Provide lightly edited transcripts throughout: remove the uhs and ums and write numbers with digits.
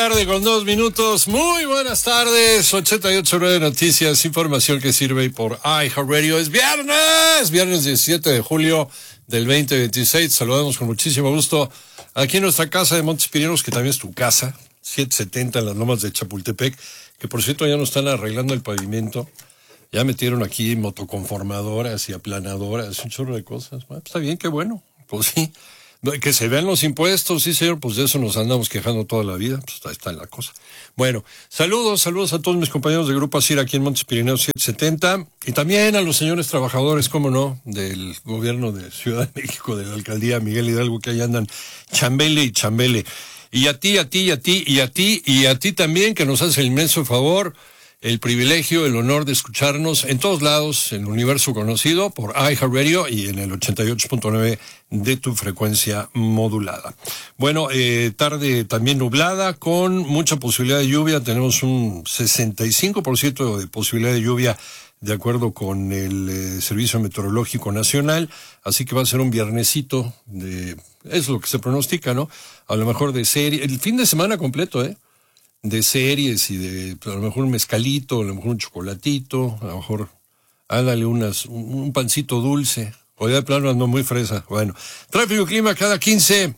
Tarde con 2 minutos. Muy buenas tardes. 88.9 Noticias, información que sirve por iHeartRadio. Es viernes 17 de julio del 2026. Saludamos con muchísimo gusto aquí en nuestra casa de Montes Pineros, que también es tu casa, 770 en las Lomas de Chapultepec, que por cierto ya nos están arreglando el pavimento. Ya metieron aquí motoconformadoras y aplanadoras, un chorro de cosas. Bueno, está bien, qué bueno. Pues sí. Que se vean los impuestos, sí señor, pues de eso nos andamos quejando toda la vida, pues ahí está la cosa. Bueno, saludos a todos mis compañeros de Grupo ASIR aquí en Montes Pirineos 770, y también a los señores trabajadores, cómo no, del gobierno de Ciudad de México, de la alcaldía Miguel Hidalgo, que ahí andan chambele y chambele. Y a ti también, que nos hace el inmenso favor, el privilegio, el honor de escucharnos en todos lados, en el universo conocido, por iHeartRadio y en el 88.9 de tu frecuencia modulada. Bueno, tarde también nublada, con mucha posibilidad de lluvia. Tenemos un 65% de posibilidad de lluvia, de acuerdo con el Servicio Meteorológico Nacional. Así que va a ser un viernesito es lo que se pronostica, ¿no? A lo mejor de serie, el fin de semana completo, de series y de a lo mejor un mezcalito, a lo mejor un chocolatito, a lo mejor ándale un pancito dulce, o ya de plano ando muy fresa. Bueno, tráfico y clima cada 15.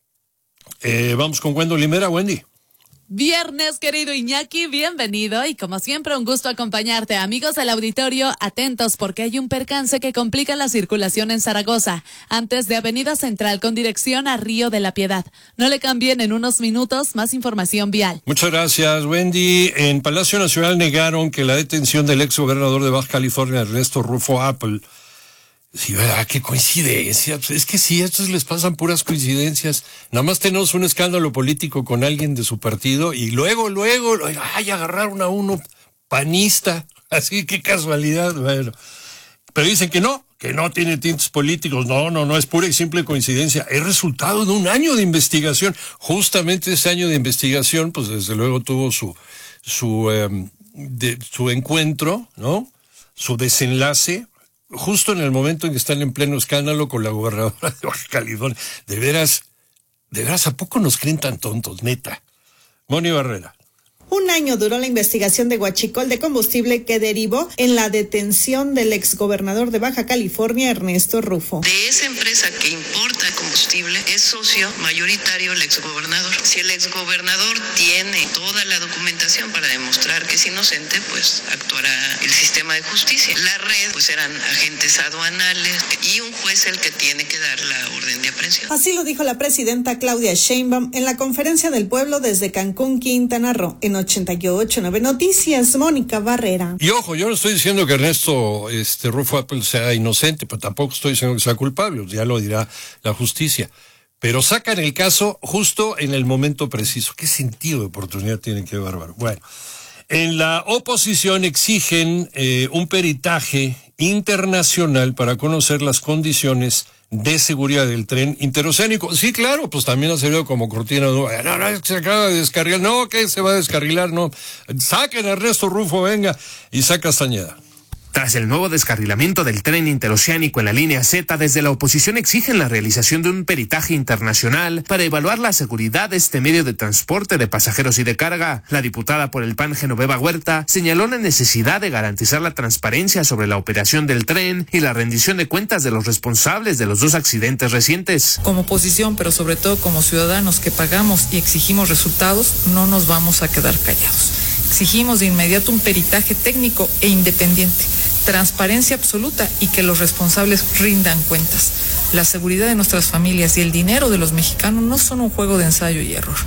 Vamos con Wendell Limera. Wendy. Viernes, querido Iñaki, bienvenido y como siempre un gusto acompañarte. Amigos del auditorio, atentos porque hay un percance que complica la circulación en Zaragoza, antes de Avenida Central con dirección a Río de la Piedad. No le cambien, en unos minutos más información vial. Muchas gracias, Wendy. En Palacio Nacional negaron que la detención del ex gobernador de Baja California, Ernesto Rufo Apple. Sí, ¿verdad? Qué coincidencia. Pues es que sí, a estos les pasan puras coincidencias. Nada más tenemos un escándalo político con alguien de su partido y luego, agarraron a uno panista. Así, qué casualidad. Bueno, pero dicen que no tiene tintes políticos. No, es pura y simple coincidencia. Es resultado de un año de investigación. Justamente ese año de investigación, pues desde luego tuvo su encuentro, ¿no? Su desenlace, justo en el momento en que están en pleno escándalo con la gobernadora de Baja California. De veras, ¿a poco nos creen tan tontos, neta? Moni Barrera. Un año duró la investigación de Huachicol de combustible que derivó en la detención del exgobernador de Baja California, Ernesto Rufo. De esa empresa que importa combustible es socio mayoritario el exgobernador. Si el exgobernador tiene toda la documentación para demostrar que es inocente, pues actuará el sistema de justicia. La red, pues eran agentes aduanales y un juez el que tiene que dar la orden de aprehensión. Así lo dijo la presidenta Claudia Sheinbaum en la conferencia del pueblo desde Cancún, Quintana Roo. En 88.9 Noticias, Mónica Barrera. Y ojo, yo no estoy diciendo que Ernesto Rufo Apple sea inocente, pero tampoco estoy diciendo que sea culpable, ya lo dirá la justicia. Pero sacan el caso justo en el momento preciso. ¿Qué sentido de oportunidad tienen? Qué bárbaro. Bueno, en la oposición exigen un peritaje internacional para conocer las condiciones de seguridad del tren interoceánico. Sí, claro, pues también ha servido como cortina. No, es que se acaba de descarrilar. No, que se va a descarrilar, no. Saquen a Ernesto Rufo, venga, y saca Castañeda. Tras el nuevo descarrilamiento del tren interoceánico en la línea Z, desde la oposición exigen la realización de un peritaje internacional para evaluar la seguridad de este medio de transporte de pasajeros y de carga. La diputada por el PAN, Genoveva Huerta, señaló la necesidad de garantizar la transparencia sobre la operación del tren y la rendición de cuentas de los responsables de los 2 accidentes recientes. Como oposición, pero sobre todo como ciudadanos que pagamos y exigimos resultados, no nos vamos a quedar callados. Exigimos de inmediato un peritaje técnico e independiente, transparencia absoluta y que los responsables rindan cuentas. La seguridad de nuestras familias y el dinero de los mexicanos no son un juego de ensayo y error.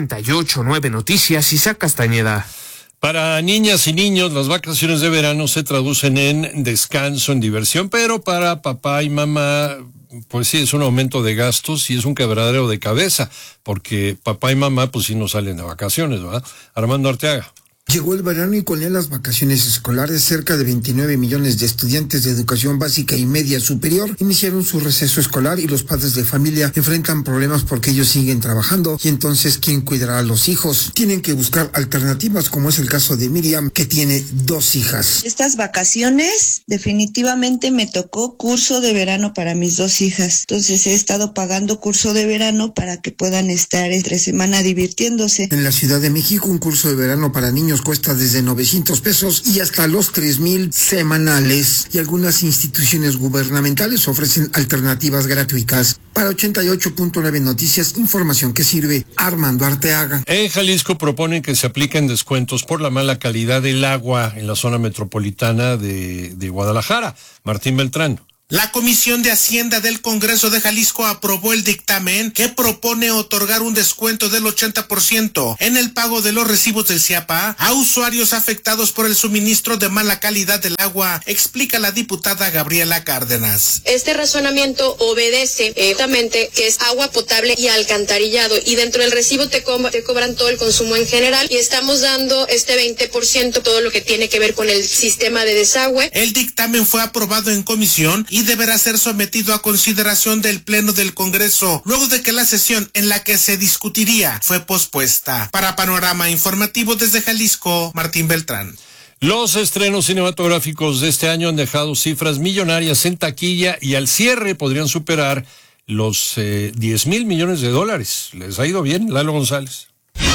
88.9 Noticias, Isaac Castañeda. Para niñas y niños, las vacaciones de verano se traducen en descanso, en diversión, pero para papá y mamá, pues sí, es un aumento de gastos y es un quebradero de cabeza, porque papá y mamá, pues sí, no salen de vacaciones, ¿verdad? Armando Arteaga. Llegó el verano y con él las vacaciones escolares. Cerca de 29 millones de estudiantes de educación básica y media superior iniciaron su receso escolar y los padres de familia enfrentan problemas porque ellos siguen trabajando y entonces ¿quién cuidará a los hijos? Tienen que buscar alternativas, como es el caso de Miriam, que tiene 2 hijas. Estas vacaciones definitivamente me tocó curso de verano para mis 2 hijas. Entonces he estado pagando curso de verano para que puedan estar entre semana divirtiéndose. En la Ciudad de México, un curso de verano para niños cuesta desde 900 pesos y hasta los 3,000 semanales. Y algunas instituciones gubernamentales ofrecen alternativas gratuitas. Para 88.9 Noticias, información que sirve. Armando Arteaga. En Jalisco proponen que se apliquen descuentos por la mala calidad del agua en la zona metropolitana de Guadalajara. Martín Beltrán. La Comisión de Hacienda del Congreso de Jalisco aprobó el dictamen que propone otorgar un descuento del 80% en el pago de los recibos del CIAPA a usuarios afectados por el suministro de mala calidad del agua, explica la diputada Gabriela Cárdenas. Este razonamiento obedece exactamente que es agua potable y alcantarillado, y dentro del recibo te cobran todo el consumo en general, y estamos dando este 20% todo lo que tiene que ver con el sistema de desagüe. El dictamen fue aprobado en comisión y deberá ser sometido a consideración del Pleno del Congreso, luego de que la sesión en la que se discutiría fue pospuesta. Para Panorama Informativo desde Jalisco, Martín Beltrán. Los estrenos cinematográficos de este año han dejado cifras millonarias en taquilla y al cierre podrían superar los 10,000 millones de dólares. ¿Les ha ido bien, Lalo González?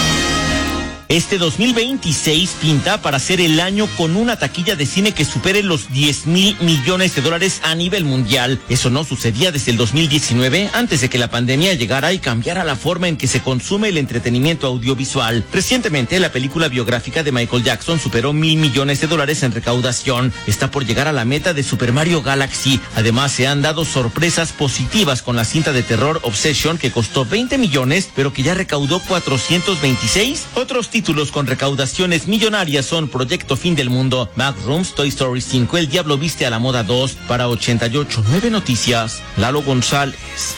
Este 2026 pinta para ser el año con una taquilla de cine que supere los 10,000 millones de dólares a nivel mundial. Eso no sucedía desde el 2019, antes de que la pandemia llegara y cambiara la forma en que se consume el entretenimiento audiovisual. Recientemente, la película biográfica de Michael Jackson superó 1,000 millones de dólares en recaudación. Está por llegar a la meta de Super Mario Galaxy. Además, se han dado sorpresas positivas con la cinta de terror Obsession, que costó 20 millones, pero que ya recaudó 426. Otros títulos con recaudaciones millonarias son Proyecto Fin del Mundo, Backrooms, Toy Story 5, El Diablo Viste a la Moda 2. Para 88.9 Noticias, Lalo González.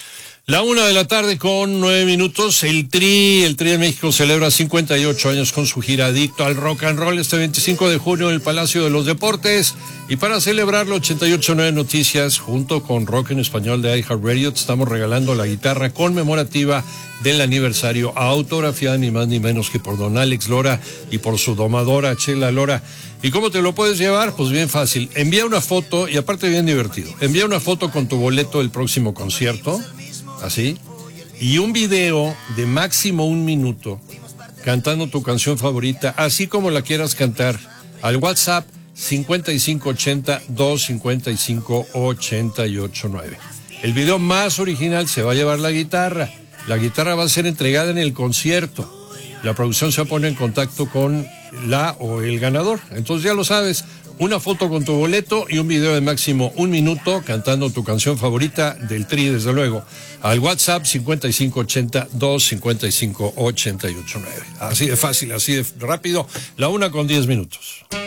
1:09 PM. El Tri de México celebra 58 años con su gira Adicto al Rock and Roll este 25 de junio en el Palacio de los Deportes. Y para celebrarlo, 88.9 Noticias, junto con Rock en Español de iHeartRadio, te estamos regalando la guitarra conmemorativa del aniversario, autografiada ni más ni menos que por don Alex Lora y por su domadora Chela Lora. ¿Y cómo te lo puedes llevar? Pues bien fácil. Envía una foto, y aparte bien divertido, envía una foto con tu boleto del próximo concierto, así, y un video de máximo 1 minuto cantando tu canción favorita, así como la quieras cantar, al WhatsApp 5580-255-889. El video más original se va a llevar la guitarra. La guitarra va a ser entregada en el concierto. La producción se pone en contacto con la o el ganador. Entonces ya lo sabes, una foto con tu boleto y un video de máximo 1 minuto cantando tu canción favorita del Tri, desde luego, al WhatsApp 5580-255-889. Así de fácil, así de rápido, 1:10 PM.